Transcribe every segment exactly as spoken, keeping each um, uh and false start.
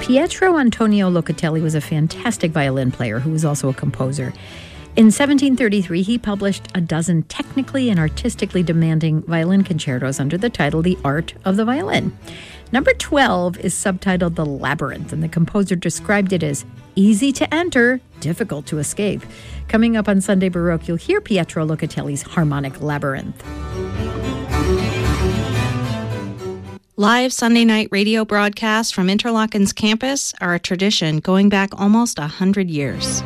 Pietro Antonio Locatelli was a fantastic violin player who was also a composer. In seventeen thirty-three, he published a dozen technically and artistically demanding violin concertos under the title The Art of the Violin. Number twelve is subtitled The Labyrinth, and the composer described it as easy to enter, difficult to escape. Coming up on Sunday Baroque, you'll hear Pietro Locatelli's Harmonic Labyrinth. Live Sunday night radio broadcasts from Interlochen's campus are a tradition going back almost one hundred years.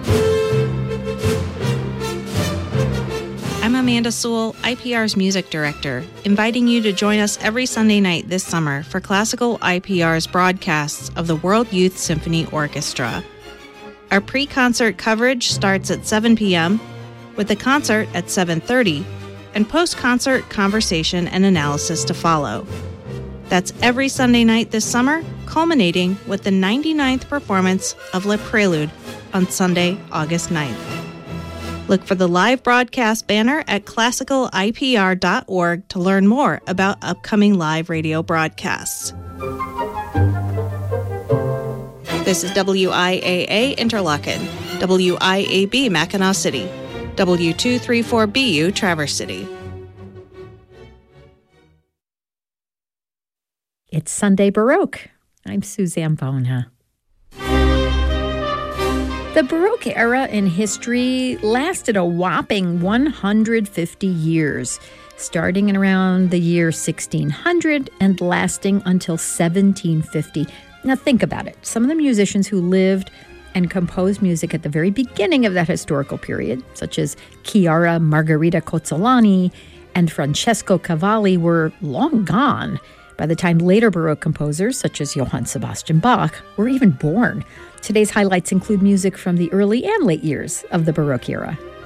I'm Amanda Sewell, I P R's music director, inviting you to join us every Sunday night this summer for Classical I P R's broadcasts of the World Youth Symphony Orchestra. Our pre-concert coverage starts at seven p.m., with the concert at seven thirty, and post-concert conversation and analysis to follow. That's every Sunday night this summer, culminating with the ninety-ninth performance of Le Prelude on Sunday, August ninth. Look for the live broadcast banner at classical I P R dot org to learn more about upcoming live radio broadcasts. This is W I A A Interlochen, W I A B Mackinac City, W two thirty-four B U Traverse City. It's Sunday Baroque. I'm Suzanne Bona. The Baroque era in history lasted a whopping one hundred fifty years, starting in around the year sixteen hundred and lasting until seventeen fifty. Now think about it. Some of the musicians who lived and composed music at the very beginning of that historical period, such as Chiara Margherita Cozzolani and Francesco Cavalli, were long gone by the time later Baroque composers, such as Johann Sebastian Bach, were even born. Today's highlights include music from the early and late years of the Baroque era.